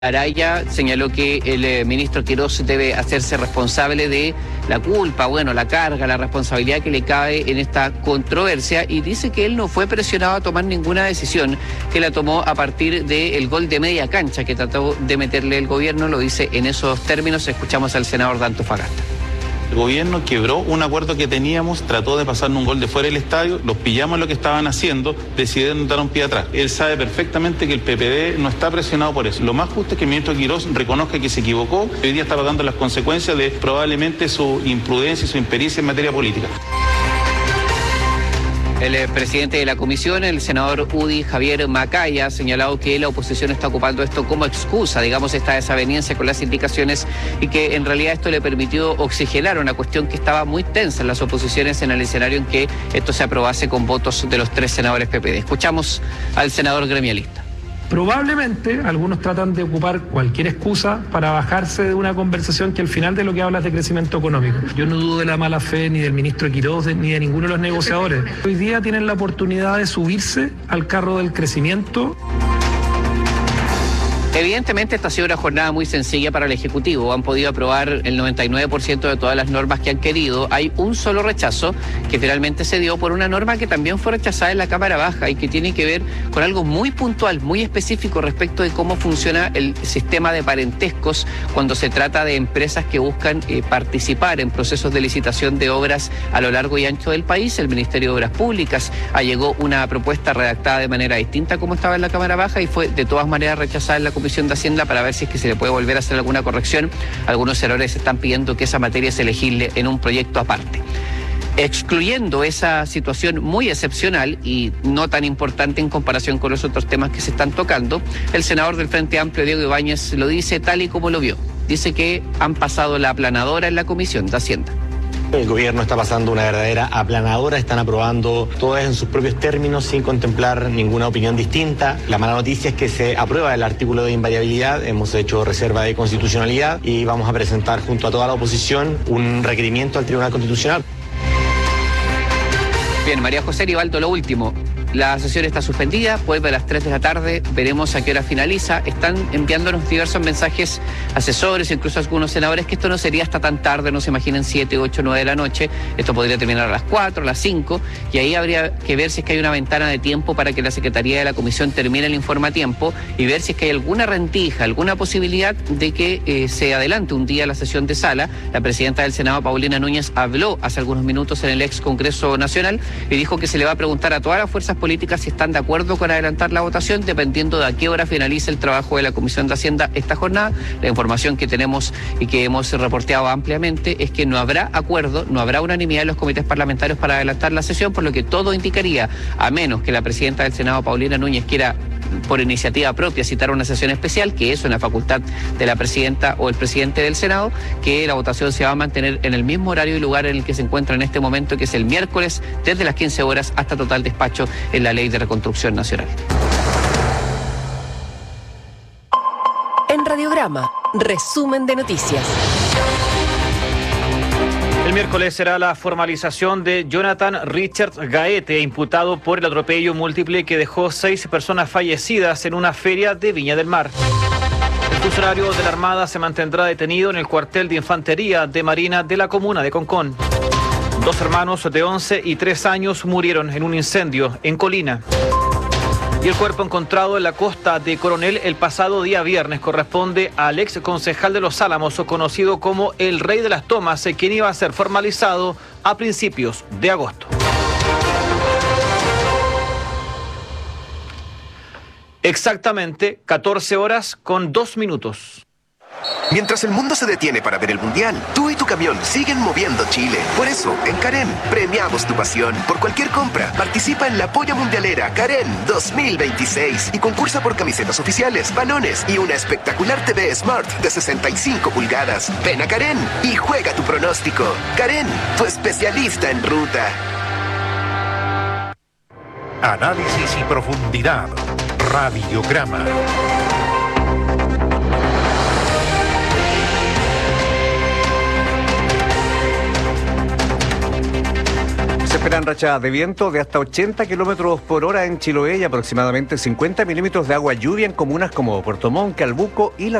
Araya señaló que el ministro Quirós debe hacerse responsable de la culpa, la carga, la responsabilidad que le cabe en esta controversia, y dice que él no fue presionado a tomar ninguna decisión, que la tomó a partir del gol de media cancha que trató de meterle el gobierno. Lo dice en esos términos. Escuchamos al senador de Antofagasta. El gobierno quebró un acuerdo que teníamos, trató de pasarnos un gol de fuera del estadio, los pillamos en lo que estaban haciendo, decidieron dar un pie atrás. Él sabe perfectamente que el PPD no está presionado por eso. Lo más justo es que el ministro Quirós reconozca que se equivocó. Hoy día está pagando las consecuencias de probablemente su imprudencia y su impericia en materia política. El presidente de la comisión, el senador UDI, Javier Macaya, ha señalado que la oposición está ocupando esto como excusa, esta desaveniencia con las indicaciones, y que en realidad esto le permitió oxigenar una cuestión que estaba muy tensa en las oposiciones en el escenario en que esto se aprobase con votos de los 3 senadores PPD. Escuchamos al senador gremialista. Probablemente algunos tratan de ocupar cualquier excusa para bajarse de una conversación que al final de lo que habla es de crecimiento económico. Yo no dudo de la mala fe ni del ministro Quirós ni de ninguno de los negociadores. Hoy día tienen la oportunidad de subirse al carro del crecimiento. Evidentemente esta ha sido una jornada muy sencilla para el Ejecutivo. Han podido aprobar el 99% de todas las normas que han querido. Hay un solo rechazo que finalmente se dio por una norma que también fue rechazada en la Cámara Baja y que tiene que ver con algo muy puntual, muy específico respecto de cómo funciona el sistema de parentescos cuando se trata de empresas que buscan participar en procesos de licitación de obras a lo largo y ancho del país. El Ministerio de Obras Públicas allegó una propuesta redactada de manera distinta como estaba en la Cámara Baja y fue de todas maneras rechazada en la Comisión de Hacienda para ver si es que se le puede volver a hacer alguna corrección. Algunos senadores están pidiendo que esa materia se legisle en un proyecto aparte. Excluyendo esa situación muy excepcional y no tan importante en comparación con los otros temas que se están tocando, el senador del Frente Amplio, Diego Ibáñez, lo dice tal y como lo vio. Dice que han pasado la aplanadora en la Comisión de Hacienda. El gobierno está pasando una verdadera aplanadora, están aprobando todo en sus propios términos sin contemplar ninguna opinión distinta. La mala noticia es que se aprueba el artículo de invariabilidad, hemos hecho reserva de constitucionalidad y vamos a presentar junto a toda la oposición un requerimiento al Tribunal Constitucional. Bien, María José Rivaldo, lo último. La sesión está suspendida, vuelve a las 3 de la tarde, veremos a qué hora finaliza. Están enviándonos diversos mensajes asesores, incluso algunos senadores, que esto no sería hasta tan tarde, no se imaginen 7, 8, 9 de la noche. Esto podría terminar a las 4, a las 5, y ahí habría que ver si es que hay una ventana de tiempo para que la Secretaría de la Comisión termine el informe a tiempo y ver si es que hay alguna rendija, alguna posibilidad de que se adelante un día la sesión de sala. La presidenta del Senado, Paulina Núñez, habló hace algunos minutos en el ex Congreso Nacional y dijo que se le va a preguntar a todas las fuerzas políticas si están de acuerdo con adelantar la votación, dependiendo de a qué hora finalice el trabajo de la Comisión de Hacienda esta jornada. La información que tenemos y que hemos reporteado ampliamente es que no habrá acuerdo, no habrá unanimidad en los comités parlamentarios para adelantar la sesión, por lo que todo indicaría, a menos que la presidenta del Senado, Paulina Núñez, quiera por iniciativa propia citar una sesión especial, que es una facultad de la presidenta o el presidente del Senado, que la votación se va a mantener en el mismo horario y lugar en el que se encuentra en este momento, que es el miércoles, desde las 15 horas hasta total despacho en la Ley de Reconstrucción Nacional. En Radiograma, resumen de noticias. El miércoles será la formalización de Jonathan Richard Gaete, imputado por el atropello múltiple que dejó 6 personas fallecidas en una feria de Viña del Mar. El funcionario de la Armada se mantendrá detenido en el cuartel de infantería de Marina de la comuna de Concón. 2 hermanos de 11 y 3 años murieron en un incendio en Colina. Y el cuerpo encontrado en la costa de Coronel el pasado día viernes corresponde al ex concejal de Los Álamos, conocido como el Rey de las Tomas, quien iba a ser formalizado a principios de agosto. Exactamente 14 horas con 2 minutos. Mientras el mundo se detiene para ver el Mundial, tú y tu camión siguen moviendo Chile. Por eso, en Karen, premiamos tu pasión. Por cualquier compra, participa en la Polla Mundialera Karen 2026 y concursa por camisetas oficiales, balones y una espectacular TV Smart de 65 pulgadas. Ven a Karen y juega tu pronóstico. Karen, tu especialista en ruta. Análisis y profundidad. Radiograma. Se esperan esperan rachas de viento de hasta 80 kilómetros por hora en Chiloé y aproximadamente 50 milímetros de agua lluvia en comunas como Puerto Montt, Calbuco y La